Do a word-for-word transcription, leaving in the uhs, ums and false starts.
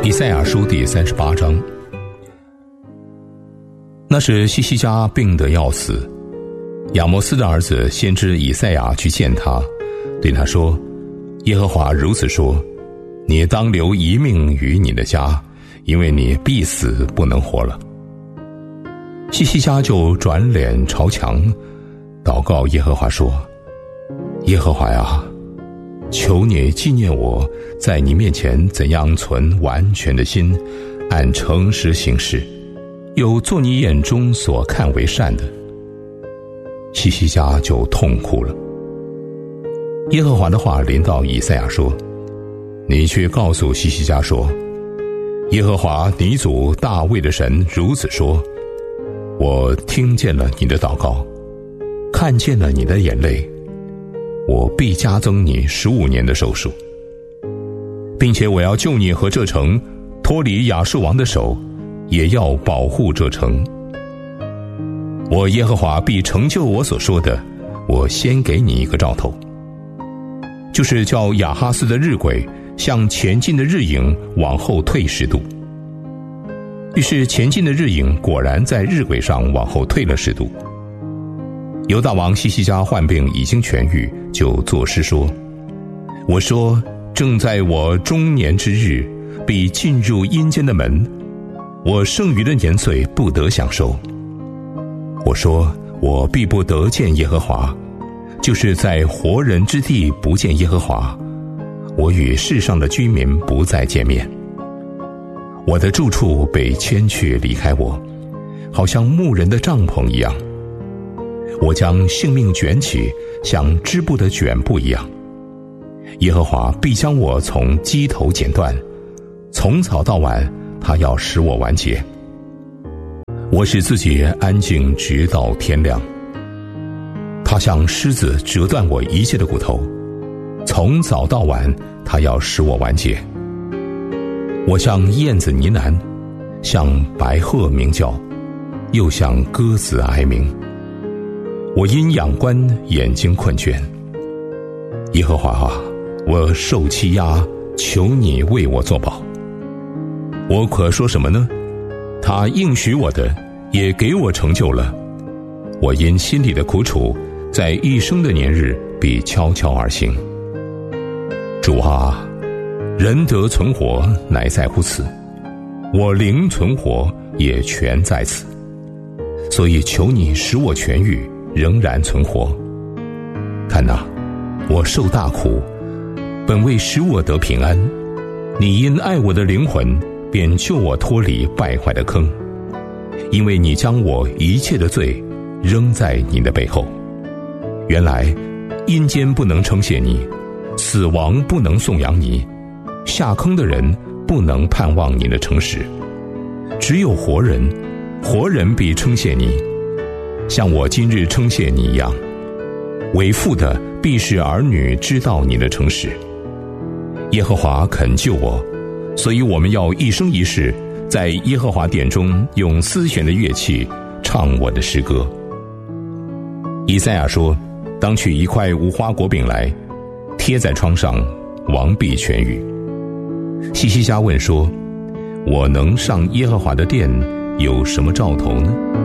以赛亚书第三十八章。那时西西家病得要死，亚摩斯的儿子先知以赛亚去见他，对他说：耶和华如此说，你当留一命于你的家，因为你必死不能活了。西西家就转脸朝墙，祷告耶和华说：耶和华呀，求你纪念我在你面前怎样存完全的心，按诚实行事，又做你眼中所看为善的。西西家就痛哭了。耶和华的话临到以赛亚说：你去告诉西西家说，耶和华你祖大卫的神如此说，我听见了你的祷告，看见了你的眼泪，我必加增你十五年的寿数，并且我要救你和这城脱离亚述王的手，也要保护这城。我耶和华必成就我所说的，我先给你一个兆头，就是叫亚哈斯的日晷向前进的日影往后退十度。于是前进的日影果然在日晷上往后退了十度。犹大王西西家患病已经痊愈，就作诗说：我说，正在我中年之日，必进入阴间的门，我剩余的年岁不得享受。我说，我必不得见耶和华，就是在活人之地不见耶和华，我与世上的居民不再见面。我的住处被迁去离开我，好像牧人的帐篷一样。我将性命卷起，像织布的卷布一样。耶和华必将我从基头剪断，从早到晚，他要使我完结。我使自己安静直到天亮。他像狮子折断我一切的骨头，从早到晚，他要使我完结。我像燕子呢喃，像白鹤鸣叫，又像鸽子哀鸣。我因仰观，眼睛困倦。耶和华啊，我受欺压，求你为我作保。我可说什么呢？他应许我的，也给我成就了。我因心里的苦楚，在一生的年日必悄悄而行。主啊，人得存活，乃在乎此；我灵存活，也全在此。所以求你使我痊愈，仍然存活。看哪，我受大苦，本为使我得平安。你因爱我的灵魂，便救我脱离败坏的坑，因为你将我一切的罪扔在你的背后。原来阴间不能称谢你，死亡不能颂扬你，下坑的人不能盼望你的诚实。只有活人，活人必称谢你，像我今日称谢你一样。为父的必使儿女知道你的诚实。耶和华肯救我，所以我们要一生一世在耶和华殿中用丝弦的乐器唱我的诗歌。以赛亚说：当取一块无花果饼来，贴在窗上，王必痊愈。西西家问说：我能上耶和华的殿，有什么兆头呢？